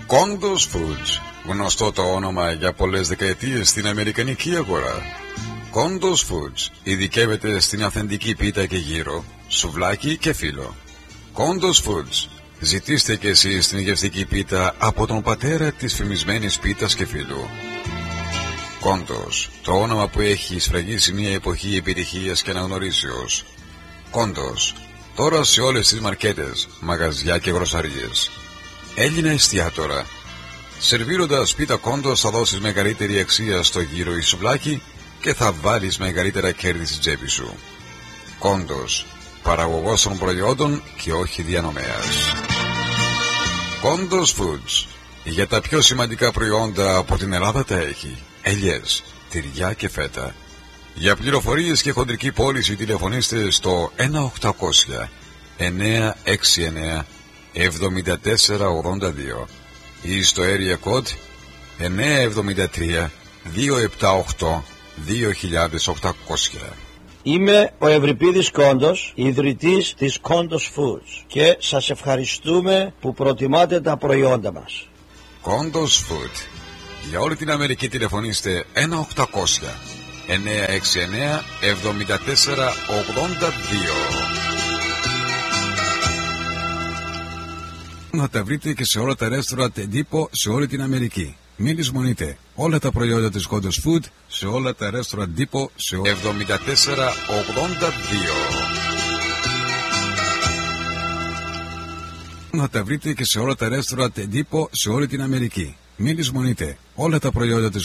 Condos Foods, γνωστό το όνομα για πολλές δεκαετίες στην αμερικανική αγορά. Condos Foods ειδικεύεται στην αυθεντική πίτα και γύρο, σουβλάκι και φύλλο. Condos Foods, ζητήστε και εσείς την γευστική πίτα από τον πατέρα της φημισμένης πίτας και φύλλου. Condos, το όνομα που έχει σφραγίσει μια εποχή επιτυχίας και αναγνωρίσεως. Condos, τώρα σε όλες τις μαρκέτες, μαγαζιά και γροσαρίες. Έλληνα εστιατόρα. Σερβίροντας πίτα Condos θα δώσεις μεγαλύτερη αξία στο γύρο ή σουβλάκι και θα βάλεις μεγαλύτερα κέρδη στην τσέπη σου. Condos, παραγωγός των προϊόντων και όχι διανομέας. Condos Foods, για τα πιο σημαντικά προϊόντα από την Ελλάδα τα έχει. Ελιές, τυριά και φέτα. Για πληροφορίες και χοντρική πώληση τηλεφωνήστε στο 1-800 969 7482 ή στο area code 973 278 2800. Είμαι ο Ευρυπίδης Κόντος, ιδρυτής της Condos Foods και σας ευχαριστούμε που προτιμάτε τα προϊόντα μας. Condos Food. Για όλη την Αμερική τηλεφωνήστε 1-800 969 7482. Να τα βρείτε και σε όλα τα restaurant εντύπω σε όλη την Αμερική. Μην λησμονείτε όλα τα προϊόντα της Condos Food σε όλα τα restaurant εντύπω σε 7482. Να τα βρείτε και σε όλα τα restaurant εντύπω σε όλη την Αμερική. Μην λησμονείτε όλα τα προϊόντα της